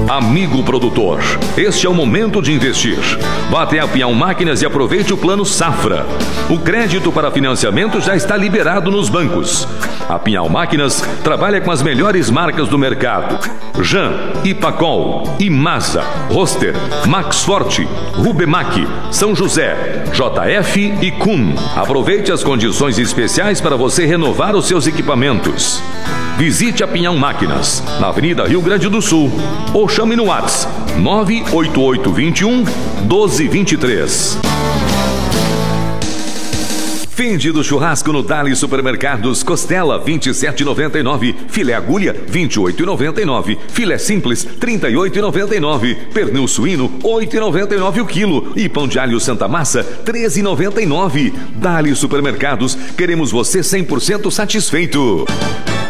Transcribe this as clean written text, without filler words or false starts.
Amigo produtor, este é o momento de investir. Vá até a Pinhão Máquinas e aproveite o plano Safra. O crédito para financiamento já está liberado nos bancos. A Pinhão Máquinas trabalha com as melhores marcas do mercado: Jan, Ipacol, Imasa, Roster, Max Forte, Rubemac, São José, JF e Kuhn. Aproveite as condições especiais para você renovar os seus equipamentos. Visite a Pinhão Máquinas, na Avenida Rio Grande do Sul, ou chame no WhatsApp 98821-1223. Finde do churrasco no Dali Supermercados. Costela 27,99, filé agulha 28,99, filé simples 38,99, pernil suíno 8,99 o quilo e pão de alho Santa Massa 13,99. Dali Supermercados, queremos você 100% satisfeito.